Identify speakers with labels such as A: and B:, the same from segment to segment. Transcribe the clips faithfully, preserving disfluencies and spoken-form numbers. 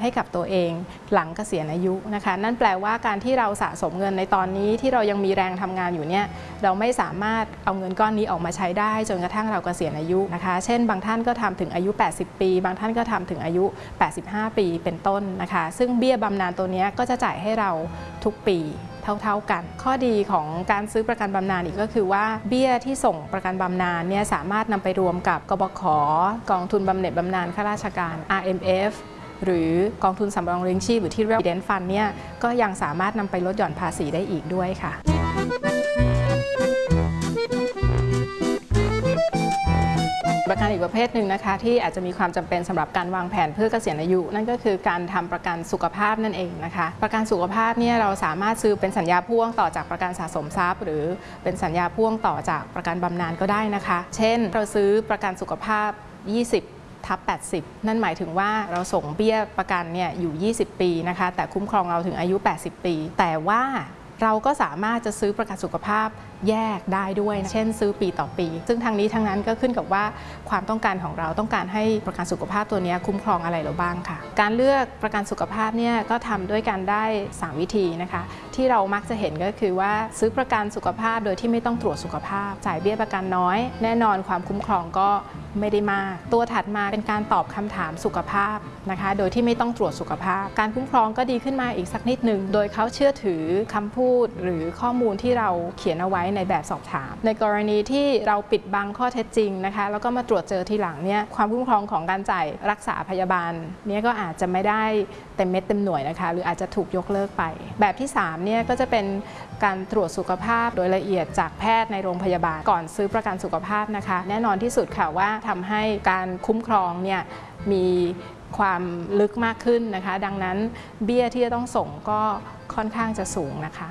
A: กับตัวเองหลังเกษียณอายุนะคะนั่นแปลว่าการที่เราสะสมเงินในตอนนี้ที่เรายังมีแรงทำงานอยู่เนี่ยเราไม่สามารถเอาเงินก้อนนี้ออกมาใช้ได้จนกระทั่งเราเกษียณอายุนะคะเช่นบางท่านก็ทำถึงอายุแปดสิบปีบางท่านก็ทำถึงอายุแปดสิบห้าปีเป็นต้นนะคะซึ่งเบี้ยบำนาญตัวนี้ก็จะจ่ายให้เราทุกปีเท่าๆกันข้อดีของการซื้อประกันบำนาญอีกก็คือว่าเบี้ยที่ส่งประกันบำนาญเนี่ยสามารถนำไปรวมกับกบข.กองทุนบำเหน็จบำนาญข้าราชการ อาร์ เอ็ม เอฟ หรือกองทุนสำรองเลี้ยงชีพหรือที่เรียกว่า Provident Fund เนี่ยก็ยังสามารถนำไปลดหย่อนภาษีได้อีกด้วยค่ะประกันอีกประเภทหนึ่งนะคะที่อาจจะมีความจำเป็นสำหรับการวางแผนเพื่อเกษียณอายุนั่นก็คือการทำประกันสุขภาพนั่นเองนะคะประกันสุขภาพเนี่ยเราสามารถซื้อเป็นสัญญาพ่วงต่อจากประกันสะสมทรัพย์หรือเป็นสัญญาพ่วงต่อจากประกันบำนาญก็ได้นะคะเช่นเราซื้อประกันสุขภาพยี่สิบทับแปดสิบนั่นหมายถึงว่าเราส่งเบี้ยประกันเนี่ยอยู่ยี่สิบปีนะคะแต่คุ้มครองเราถึงอายุแปดสิบปีแต่ว่าเราก็สามารถจะซื้อประกันสุขภาพแยกได้ด้วยเช่นซื้อปีต่อปีซึ่งทางนี้ทางนั้นก็ขึ้นกับว่าความต้องการของเราต้องการให้ประกันสุขภาพตัวนี้คุ้มครองอะไรเราบ้างค่ะการเลือกประกันสุขภาพเนี่ยก็ทำด้วยกันได้สามวิธีนะคะที่เรามักจะเห็นก็คือว่าซื้อประกันสุขภาพโดยที่ไม่ต้องตรวจสุขภาพจ่ายเบี้ยประกันน้อยแน่นอนความคุ้มครองก็ไม่ได้มากตัวถัดมาเป็นการตอบคำถามสุขภาพนะคะโดยที่ไม่ต้องตรวจสุขภาพการคุ้มครองก็ดีขึ้นมาอีกสักนิดหนึ่งโดยเขาเชื่อถือคำพูดหรือข้อมูลที่เราเขียนเอาไว้ในแบบสอบถามในกรณีที่เราปิดบังข้อเท็จจริงนะคะแล้วก็มาตรวจเจอทีหลังเนี่ยความคุ้มครองของการจ่ายรักษาพยาบาลเนี่ยก็อาจจะไม่ได้เต็มเม็ดเต็มหน่วยนะคะหรืออาจจะถูกยกเลิกไปแบบที่สามเนี่ยก็จะเป็นการตรวจสุขภาพโดยละเอียดจากแพทย์ในโรงพยาบาลก่อนซื้อประกันสุขภาพนะคะแน่นอนที่สุดค่ะว่าทำให้การคุ้มครองเนี่ยมีความลึกมากขึ้นนะคะดังนั้นเบี้ยที่จะต้องส่งก็ค่อนข้างจะสูงนะคะ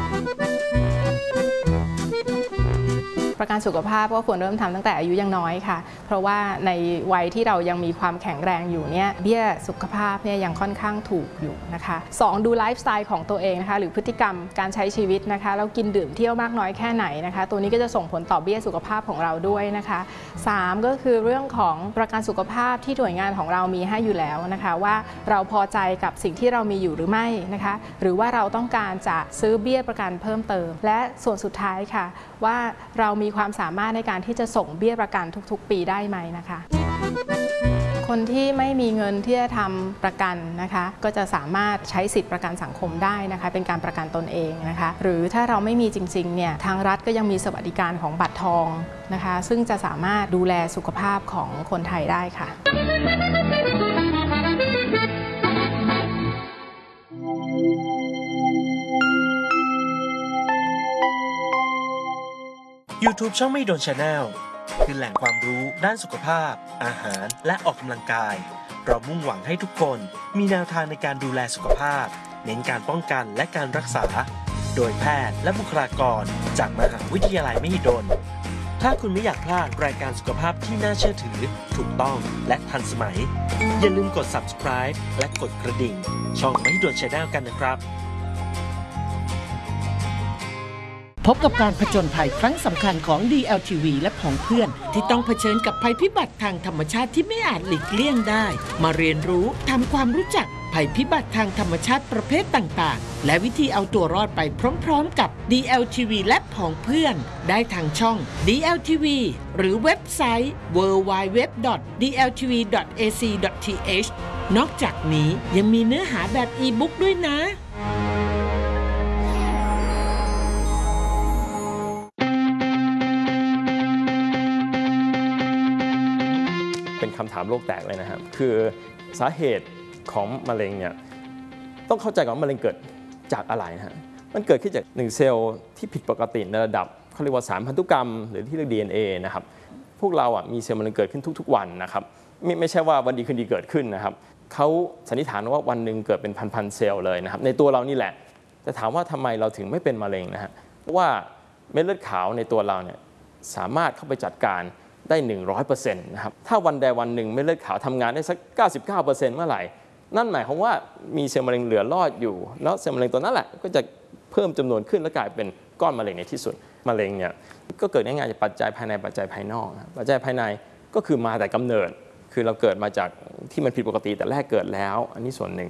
A: ประกันสุขภาพก็ควรเริ่มทำตั้งแต่อายุยังน้อยค่ะเพราะว่าในวัยที่เรายังมีความแข็งแรงอยู่เนี่ยเบี้ยสุขภาพเนี่ยยังค่อนข้างถูกอยู่นะคะสองดูไลฟ์สไตล์ของตัวเองนะคะหรือพฤติกรรมการใช้ชีวิตนะคะแล้วกินดื่มเที่ยวมากน้อยแค่ไหนนะคะตัวนี้ก็จะส่งผลต่อเบี้ยสุขภาพของเราด้วยนะคะสามก็คือเรื่องของประกันสุขภาพที่หน่วยงานของเรามีให้อยู่แล้วนะคะว่าเราพอใจกับสิ่งที่เรามีอยู่หรือไม่นะคะหรือว่าเราต้องการจะซื้อเบี้ยประกันเพิ่มเติมและส่วนสุดท้ายค่ะว่าเรามีความสามารถในการที่จะส่งเบี้ยประกันทุกๆปีได้ไหมนะคะคนที่ไม่มีเงินที่จะทำประกันนะคะก็จะสามารถใช้สิทธิประกันสังคมได้นะคะเป็นการประกันตนเองนะคะหรือถ้าเราไม่มีจริงๆเนี่ยทางรัฐก็ยังมีสวัสดิการของบัตรทองนะคะซึ่งจะสามารถดูแลสุขภาพของคนไทยได้ค่ะ
B: YouTube ช่องไม่โดน Channel คือแหล่งความรู้ด้านสุขภาพอาหารและออกกำลังกายเรามุ่งหวังให้ทุกคนมีแนวทางในการดูแลสุขภาพเน้นการป้องกันและการรักษาโดยแพทย์และบุคลากรจากมหาวิทยาลัยมหิดลถ้าคุณไม่อยากพลาดรายการสุขภาพที่น่าเชื่อถือถูกต้องและทันสมัยอย่าลืมกด Subscribe และกดกระดิ่งช่องไม่โดน Channel กันนะครับ
C: พบกับการผจญภัยครั้งสำคัญของ ดี แอล ที วี และผองเพื่อนที่ต้องเผชิญกับภัยพิบัติทางธรรมชาติที่ไม่อาจหลีกเลี่ยงได้มาเรียนรู้ทำความรู้จักภัยพิบัติทางธรรมชาติประเภทต่างๆและวิธีเอาตัวรอดไปพร้อมๆกับ ดี แอล ที วี และผองเพื่อนได้ทางช่อง ดี แอล ที วี หรือเว็บไซต์ ดับเบิลยู ดับเบิลยู ดับเบิลยู ดอท ดี แอล ที วี ดอท เอ ซี ดอท ที เอช นอกจากนี้ยังมีเนื้อหาแบบอีบุ๊กด้วยนะ
D: เป็นคำถามโลกแตกเลยนะครับคือสาเหตุของมะเร็งเนี่ยต้องเข้าใจก่อนว่ามะเร็งเกิดจากอะไรนะฮะมันเกิดขึ้นจากหนึ่งเซลล์ที่ผิดปกติในระดับเขาเรียกว่าสารพันธุกรรมหรือที่เรียก ดี เอ็น เอ นะครับพวกเราอ่ะมีเซลล์มะเร็งเกิดขึ้นทุกๆวันนะครับไม่ไม่ใช่ว่าวันดีคืนดีเกิดขึ้นนะครับเขาสันนิษฐานว่าวันหนึ่งเกิดเป็นพันๆเซลล์เลยนะครับในตัวเรานี่แหละแต่ถามว่าทำไมเราถึงไม่เป็นมะเร็งนะฮะเพราะว่าเม็ดเลือดขาวในตัวเราเนี่ยสามารถเข้าไปจัดการได้ หนึ่งร้อยเปอร์เซ็นต์ นะครับถ้าวันใดวันหนึ่งเม็ดเลือดขาวทำงานได้สัก เก้าสิบเก้าเปอร์เซ็นต์ เมื่อไหร่นั่นหมายความว่ามีเซลล์มะเร็งเหลือรอดอยู่แล้วเซลล์มะเร็งตัวนั้นแหละก็จะเพิ่มจำนวนขึ้นและกลายเป็นก้อนมะเร็งในที่สุดมะเร็งเนี่ยก็เกิดง่ายๆจากปัจจัยภายในปัจจัยภายนอกปัจจัยภายในก็คือมาแต่กำเนิดคือเราเกิดมาจากที่มันผิดปกติแต่แรกเกิดแล้วอันนี้ส่วนหนึ่ง